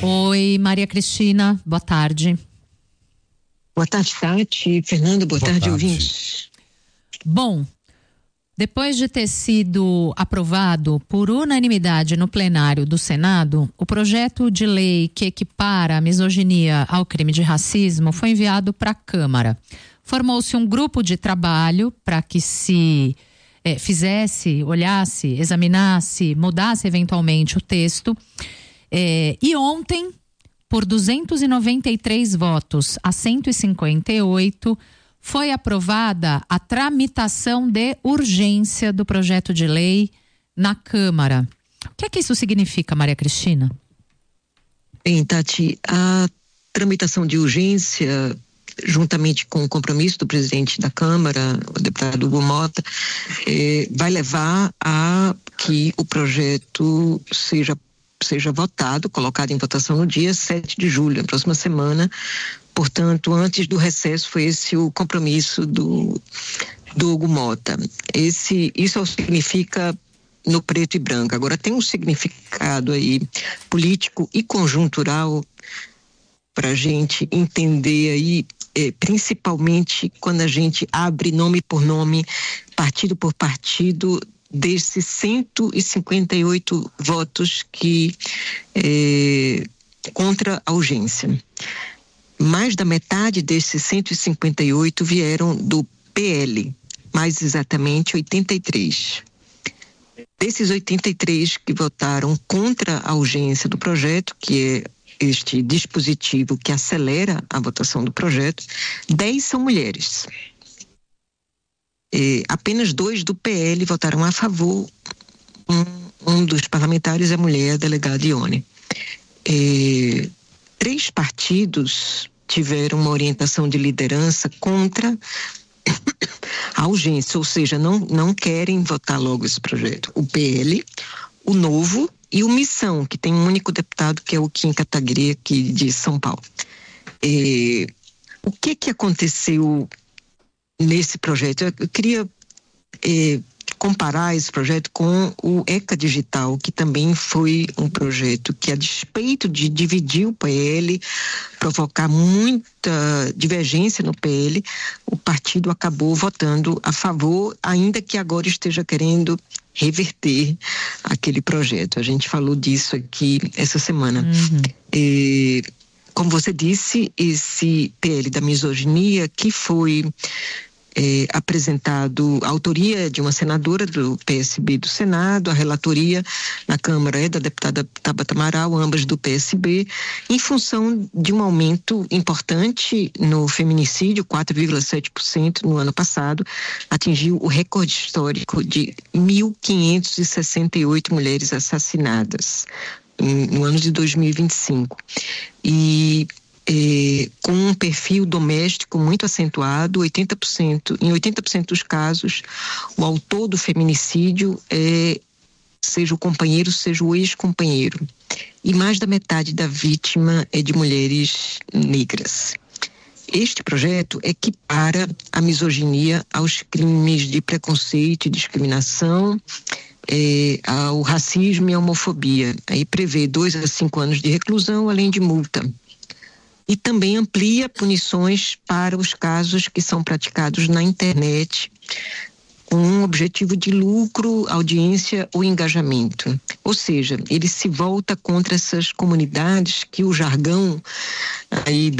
Oi, Maria Cristina, boa tarde. Boa tarde, Tati. Fernando, boa tarde, ouvintes. Bom, depois de ter sido aprovado por unanimidade no plenário do Senado, o projeto de lei que equipara a misoginia ao crime de racismo foi enviado para a Câmara. Formou-se um grupo de trabalho para que se fizesse, olhasse, examinasse, mudasse eventualmente o texto. E ontem, por 293 votos a 158, foi aprovada a tramitação de urgência do projeto de lei na Câmara. O que é que isso significa, Maria Cristina? Bem, Tati, a tramitação de urgência, juntamente com o compromisso do presidente da Câmara, o deputado Hugo Mota, vai levar a que o projeto seja votado, colocado em votação no dia 7 de julho, na próxima semana. Portanto, antes do recesso, foi esse o compromisso do Hugo Mota. Isso significa no preto e branco. Agora, tem um significado aí político e conjuntural para a gente entender aí, principalmente quando a gente abre nome por nome, partido por partido, desses 158 votos que contra a urgência. Mais da metade desses 158 vieram do PL, mais exatamente 83. Desses 83 que votaram contra a urgência do projeto, que é este dispositivo que acelera a votação do projeto, 10 são mulheres. Apenas 2 do PL votaram a favor. Um dos parlamentares é mulher, a delegada Ione. 3 partidos tiveram uma orientação de liderança contra a urgência, ou seja, não querem votar logo esse projeto. O PL, o Novo e o Missão, que tem um único deputado, que é o Kim Kataguiri, aqui de São Paulo. O que aconteceu nesse projeto? Eu queria comparar esse projeto com o ECA Digital, que também foi um projeto que, a despeito de dividir o PL, provocar muita divergência no PL, o partido acabou votando a favor, ainda que agora esteja querendo reverter aquele projeto. A gente falou disso aqui essa semana. Como você disse, esse PL da misoginia, que foi apresentado, a autoria de uma senadora do PSB do Senado, a relatoria na Câmara é da deputada Tabata Amaral, ambas do PSB, em função de um aumento importante no feminicídio, 4,7% no ano passado, atingiu o recorde histórico de 1.568 mulheres assassinadas no ano de 2025. Com um perfil doméstico muito acentuado, 80%, em 80% dos casos, o autor do feminicídio seja o companheiro, seja o ex-companheiro. E mais da metade da vítima é de mulheres negras. Este projeto equipara a misoginia aos crimes de preconceito e discriminação, ao racismo e à homofobia. Aí prevê 2 a 5 anos de reclusão, além de multa. E também amplia punições para os casos que são praticados na internet, com um objetivo de lucro, audiência ou engajamento. Ou seja, ele se volta contra essas comunidades que o jargão aí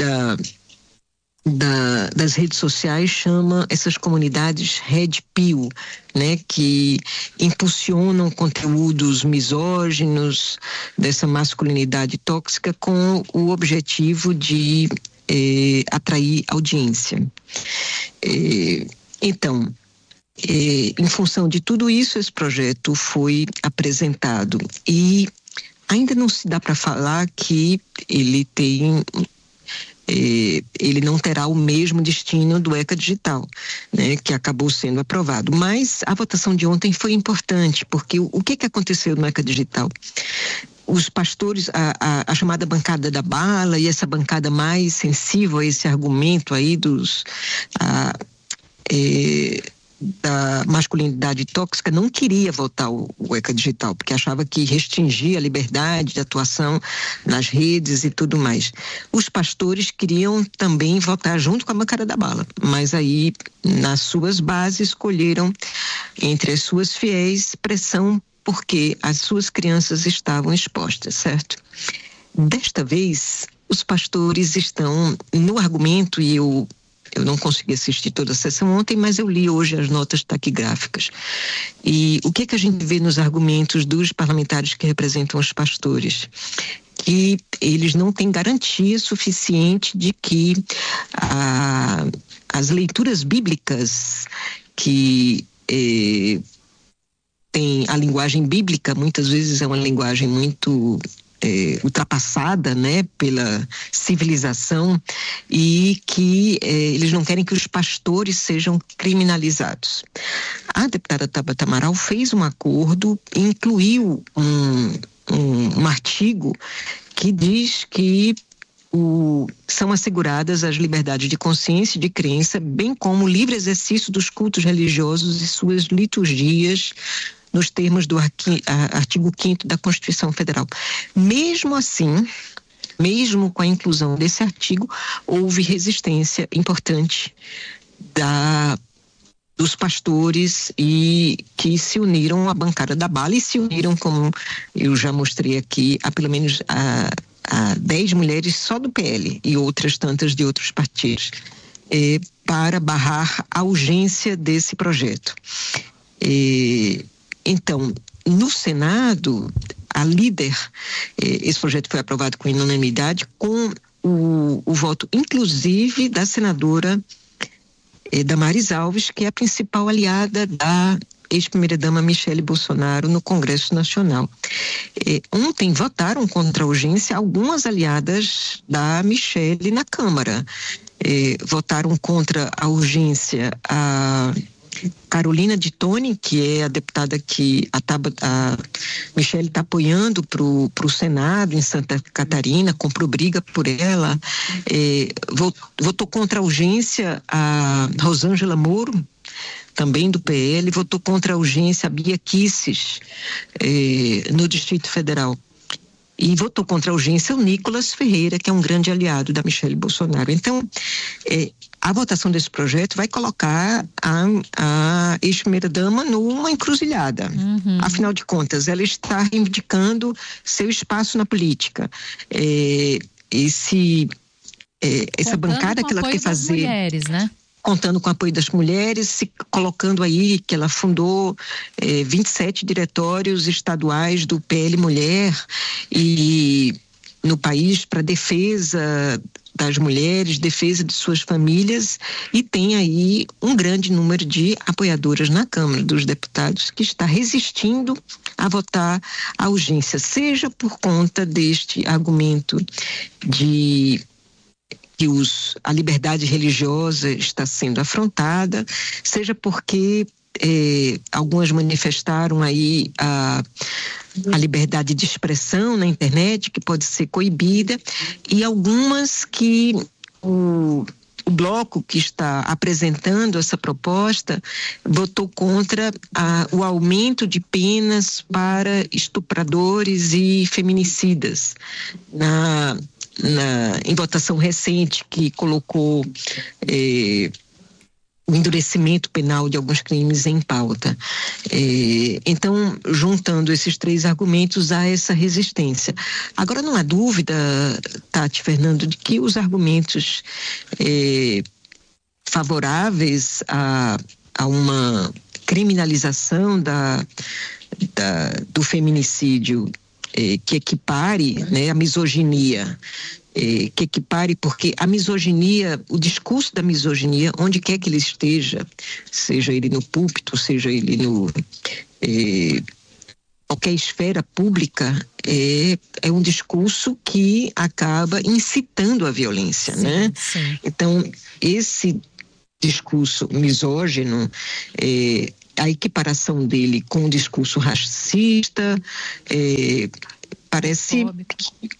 das redes sociais chama essas comunidades Red Pill, né, que impulsionam conteúdos misóginos dessa masculinidade tóxica com o objetivo de atrair audiência. Então, em função de tudo isso, esse projeto foi apresentado e ainda não se dá para falar que ele não terá o mesmo destino do ECA Digital, né, que acabou sendo aprovado. Mas a votação de ontem foi importante, porque o que aconteceu no ECA Digital? Os pastores, a chamada bancada da bala e essa bancada mais sensível a esse argumento aí da masculinidade tóxica não queria votar o ECA digital, porque achava que restringia a liberdade de atuação nas redes e tudo mais. Os pastores queriam também votar junto com a bancada da bala, mas aí, nas suas bases, escolheram entre as suas fiéis pressão porque as suas crianças estavam expostas, certo? Desta vez, os pastores estão no argumento, e eu não consegui assistir toda a sessão ontem, mas eu li hoje as notas taquigráficas. E o que a gente vê nos argumentos dos parlamentares que representam os pastores? Que eles não têm garantia suficiente de que as leituras bíblicas que tem a linguagem bíblica, muitas vezes é uma linguagem muito ultrapassada, né, pela civilização, e que eles não querem que os pastores sejam criminalizados. A deputada Tabata Amaral fez um acordo, incluiu um artigo que diz que são asseguradas as liberdades de consciência e de crença, bem como o livre exercício dos cultos religiosos e suas liturgias, nos termos do artigo 5º da Constituição Federal. Mesmo assim, mesmo com a inclusão desse artigo, houve resistência importante dos pastores e que se uniram à bancada da bala e se uniram, como eu já mostrei aqui, a pelo menos a 10 mulheres só do PL e outras tantas de outros partidos, para barrar a urgência desse projeto. Então, no Senado, a líder, esse projeto foi aprovado com unanimidade, com o voto, inclusive, da senadora Damares Alves, que é a principal aliada da ex-primeira-dama Michele Bolsonaro no Congresso Nacional. Ontem votaram contra a urgência algumas aliadas da Michele na Câmara. Votaram contra a urgência a Carolina de Toni, que é a deputada que a Michele está apoiando para o Senado em Santa Catarina, comprou briga por ela. Votou contra a urgência a Rosângela Moro, também do PL, votou contra a urgência a Bia Kicis, no Distrito Federal. E votou contra a urgência o Nicolas Ferreira, que é um grande aliado da Michele Bolsonaro. Então, a votação desse projeto vai colocar a ex-primeira-dama numa encruzilhada. Uhum. Afinal de contas, ela está reivindicando seu espaço na política. Essa bancada que ela quer fazer... Mulheres, né? Contando com o apoio das mulheres, se colocando aí que ela fundou 27 diretórios estaduais do PL Mulher e no país para defesa das mulheres, defesa de suas famílias, e tem aí um grande número de apoiadoras na Câmara dos Deputados que está resistindo a votar a urgência, seja por conta deste argumento de que a liberdade religiosa está sendo afrontada, seja porque algumas manifestaram aí a liberdade de expressão na internet, que pode ser coibida, e algumas que o bloco que está apresentando essa proposta votou contra o aumento de penas para estupradores e feminicidas em votação recente, que colocou o endurecimento penal de alguns crimes em pauta. Então, juntando esses três argumentos, há essa resistência. Agora, não há dúvida, Tati, Fernando, de que os argumentos favoráveis a uma criminalização do feminicídio que equipare, né, a misoginia, que equipare, porque a misoginia, o discurso da misoginia, onde quer que ele esteja, seja ele no púlpito, seja ele qualquer esfera pública, é um discurso que acaba incitando a violência, sim, né? Sim. Então, esse discurso misógino, a equiparação dele com o discurso racista, parece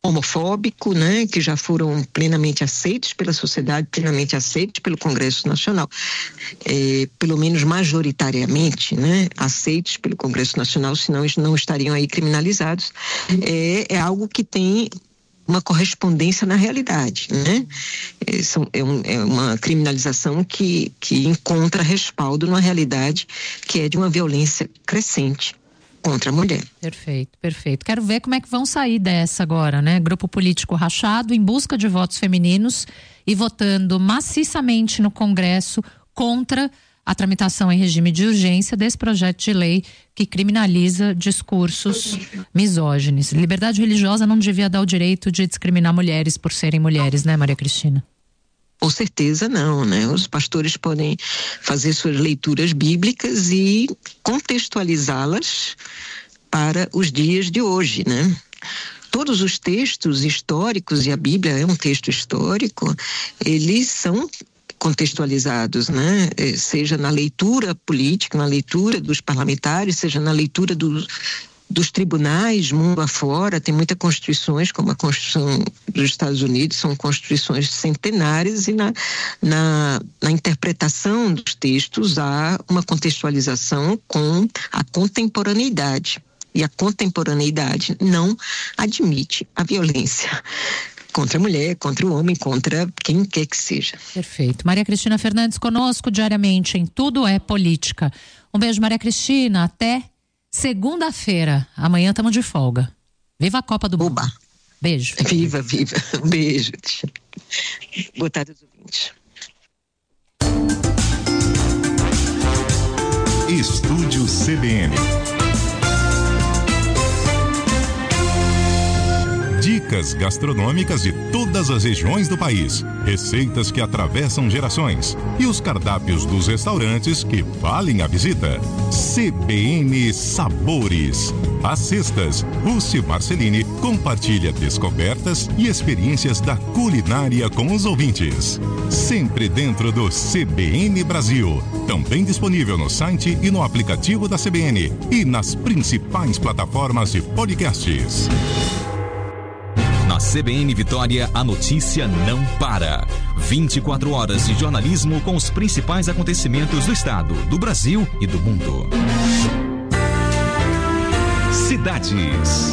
homofóbico, né, que já foram plenamente aceitos pela sociedade, plenamente aceitos pelo Congresso Nacional, pelo menos majoritariamente, né, aceitos pelo Congresso Nacional, senão eles não estariam aí criminalizados. É algo que tem uma correspondência na realidade, né? É uma criminalização que encontra respaldo numa realidade que é de uma violência crescente contra a mulher. Perfeito, perfeito. Quero ver como é que vão sair dessa agora, né? Grupo político rachado em busca de votos femininos e votando maciçamente no Congresso contra a tramitação em regime de urgência desse projeto de lei que criminaliza discursos misóginos. Liberdade religiosa não devia dar o direito de discriminar mulheres por serem mulheres, né, Maria Cristina? Com certeza não, né? Os pastores podem fazer suas leituras bíblicas e contextualizá-las para os dias de hoje, né? Todos os textos históricos, e a Bíblia é um texto histórico, eles são contextualizados, né? Seja na leitura política, na leitura dos parlamentares, seja na leitura dos tribunais mundo afora. Tem muitas constituições, como a Constituição dos Estados Unidos, são constituições centenárias, e na interpretação dos textos há uma contextualização com a contemporaneidade, e a contemporaneidade não admite a violência contra a mulher, contra o homem, contra quem quer que seja. Perfeito. Maria Cristina Fernandes conosco diariamente em Tudo é Política. Um beijo, Maria Cristina, até segunda-feira. Amanhã estamos de folga. Viva a Copa do Mundo. Oba. Beijo. Viva, viva. Um beijo. Boa tarde aos ouvintes. Estúdio CBN. Dicas gastronômicas de todas as regiões do país, receitas que atravessam gerações e os cardápios dos restaurantes que valem a visita. CBN Sabores. Às sextas, Rússi Marcelini compartilha descobertas e experiências da culinária com os ouvintes. Sempre dentro do CBN Brasil. Também disponível no site e no aplicativo da CBN e nas principais plataformas de podcasts. Na CBN Vitória, a notícia não para. 24 horas de jornalismo com os principais acontecimentos do estado, do Brasil e do mundo. Cidades.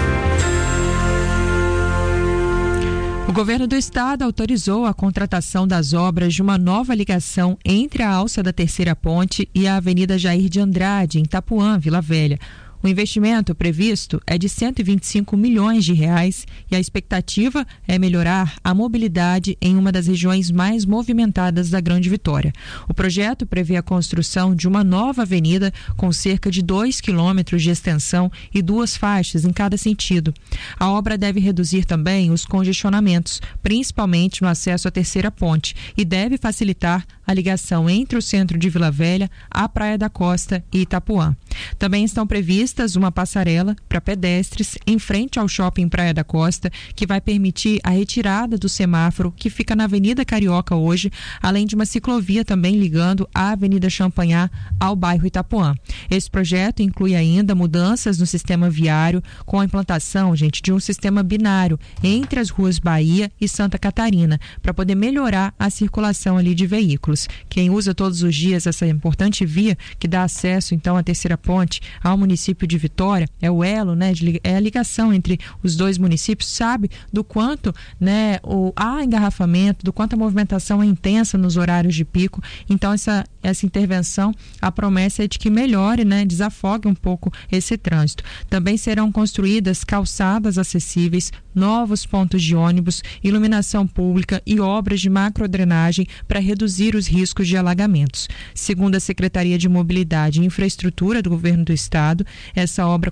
O governo do estado autorizou a contratação das obras de uma nova ligação entre a alça da Terceira Ponte e a Avenida Jair de Andrade, em Itapuã, Vila Velha. O investimento previsto é de R$125 milhões e a expectativa é melhorar a mobilidade em uma das regiões mais movimentadas da Grande Vitória. O projeto prevê a construção de uma nova avenida com cerca de 2 quilômetros de extensão e 2 faixas em cada sentido. A obra deve reduzir também os congestionamentos, principalmente no acesso à Terceira Ponte, e deve facilitar a ligação entre o centro de Vila Velha, a Praia da Costa e Itapuã. Também estão previstas uma passarela para pedestres em frente ao shopping Praia da Costa, que vai permitir a retirada do semáforo que fica na Avenida Carioca hoje, além de uma ciclovia também ligando a Avenida Champanhar ao bairro Itapuã. Esse projeto inclui ainda mudanças no sistema viário, com a implantação, de um sistema binário entre as ruas Bahia e Santa Catarina, para poder melhorar a circulação ali de veículos. Quem usa todos os dias essa importante via que dá acesso então à Terceira Ponte ao município de Vitória, é o elo, é a ligação entre os dois municípios, sabe do quanto, há engarrafamento, do quanto a movimentação é intensa nos horários de pico. Então essa intervenção, a promessa é de que melhore, desafogue um pouco esse trânsito. Também serão construídas calçadas acessíveis, novos pontos de ônibus, iluminação pública e obras de macrodrenagem para reduzir os riscos de alagamentos. Segundo a Secretaria de Mobilidade e Infraestrutura do Governo do Estado, essa obra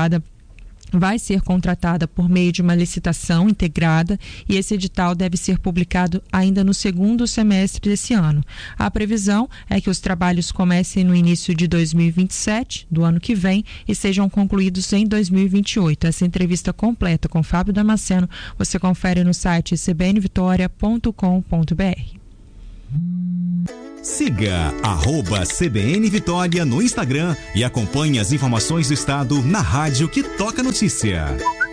vai ser contratada por meio de uma licitação integrada e esse edital deve ser publicado ainda no segundo semestre desse ano. A previsão é que os trabalhos comecem no início de 2027, do ano que vem, e sejam concluídos em 2028. Essa entrevista completa com Fábio Damasceno você confere no site cbnvitoria.com.br. Siga @CBN Vitória no Instagram e acompanhe as informações do estado na rádio que toca notícia.